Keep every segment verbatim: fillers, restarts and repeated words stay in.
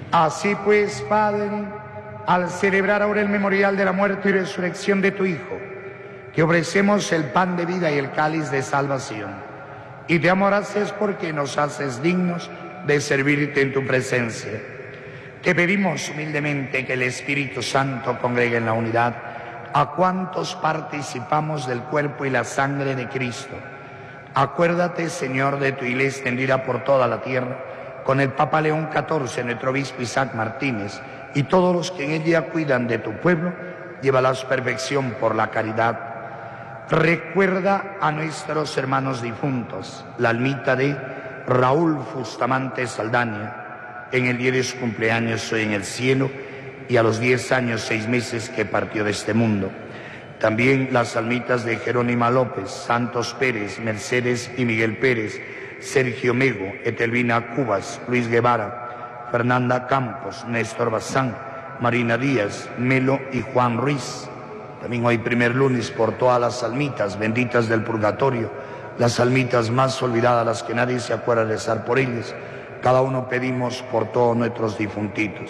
Así pues, Padre, al celebrar ahora el memorial de la muerte y resurrección de tu Hijo, te ofrecemos el pan de vida y el cáliz de salvación. Y te damos gracias porque nos haces dignos de servirte en tu presencia. Te pedimos humildemente que el Espíritu Santo congregue en la unidad a cuantos participamos del cuerpo y la sangre de Cristo. Acuérdate, Señor, de tu iglesia extendida por toda la tierra, con el Papa León catorce, nuestro obispo Isaac Martínez, y todos los que en ella cuidan de tu pueblo, llévala a su perfección por la caridad. Recuerda a nuestros hermanos difuntos, la almita de Raúl Bustamante Saldaña, en el día de su cumpleaños hoy en el cielo, y a los diez años, seis meses que partió de este mundo. También las almitas de Jerónima López, Santos Pérez, Mercedes y Miguel Pérez, Sergio Mego, Etelvina Cubas, Luis Guevara, Fernanda Campos, Néstor Bazán, Marina Díaz, Melo y Juan Ruiz. También hoy primer lunes por todas las almitas benditas del purgatorio, las almitas más olvidadas, las que nadie se acuerda de rezar por ellas. Cada uno pedimos por todos nuestros difuntitos.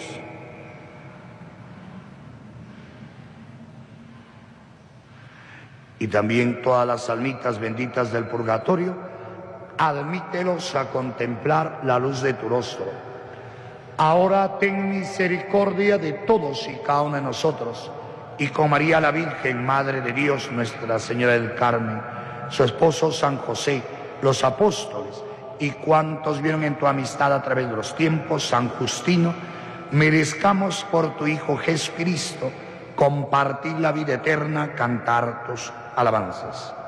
Y también todas las almitas benditas del purgatorio, admítelos a contemplar la luz de tu rostro. Ahora ten misericordia de todos y cada uno de nosotros, y con María la Virgen, Madre de Dios, Nuestra Señora del Carmen, su esposo San José, los apóstoles y cuantos vieron en tu amistad a través de los tiempos, San Justino, merezcamos por tu Hijo Jesucristo compartir la vida eterna, cantar tus alabanzas.